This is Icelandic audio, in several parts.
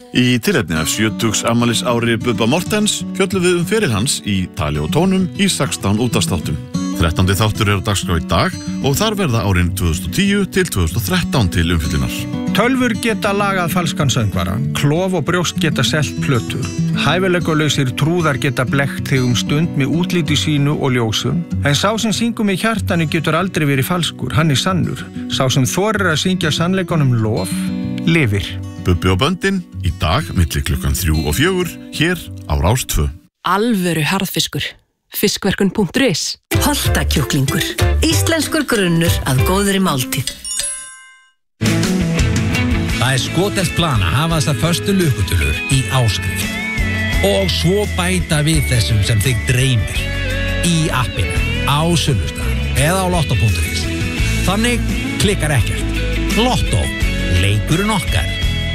Í tilefni af 70 afmælis ári Bubba Mortens fjöllum við feril hans í tali og tónum í 16 útvarpsþáttum. 13. þáttur á dagskrá í dag og þar verða árin 2010 til 2013 til umfjöllunar. Tölvur geta lagað falskan söngvara, klof og brjóst geta selt plötur, hæfileikalausir trúðar geta blekkt þig stund með útliti sínu og ljósum, en sá sem syngur með hjartanu getur aldrei verið falskur, hann sannur. Sá sem þorir að syngja sannleikanum lof, lifir. Bubbi og böndin í dag milli klukkan 3 og 4 hér á Rás 2. Alvöru harðfiskur. Fiskverkun.is. Holtakjúklingur. Íslenskur grunnur að góðri máltíð. Það skotelt plan að hafa þessar förstu lukkutölur í áskrift. Og svo bæta við þessum sem þig dreymir. Í appinu, á Sunnustad eða á lotto.is. Þannig klikkar ekkert. Lotto. Leikurinn okkar.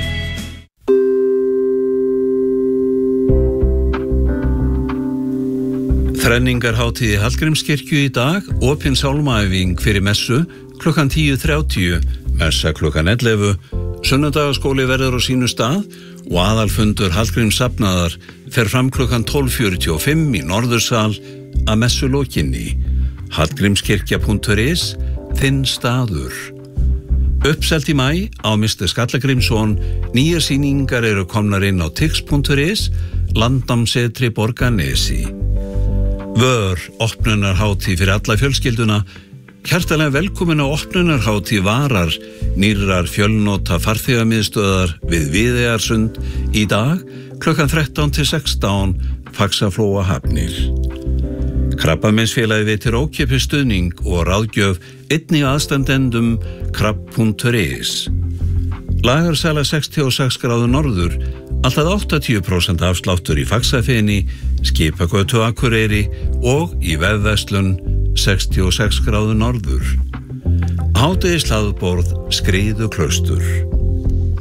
Þrenningarhátíð í Hallgrímskirkju í dag, opin sálmaæfing fyrir messu klukkan 10:30, messa klukkan 11, sunnudagaskóli verður á sínu stað og aðalfundur Hallgrímssafnaðar fer fram klukkan 12:45 í Norðursal að messu lokinni. Hallgrímskirkja.is, þinn staður. Uppselt í maí á Mr. Skallagrímsson, nýjar sýningar eru komnar inn á tix.is, Landnámssetri Borgarnesi. Vör, opnunarhátíð fyrir alla fjölskylduna. Hjartalega velkomin á opnunarhátíð Varar, nýrrar fjölnota farþegamiðstöðar við Viðeyjarsund í dag, klukkan 13-16, Faxaflóa Hafnir. Krabbameinsfélagið veitir ókeypis stuðning og ráðgjöf einnig aðstandendum krabb.is. Lagarsala 66 gráður norður, alltaf 80% afsláttur í Faxafeni, Skipagötu Akureyri og í vefverslun 66 gráður norður. Hádegishlaðborð Skriðuklaustur.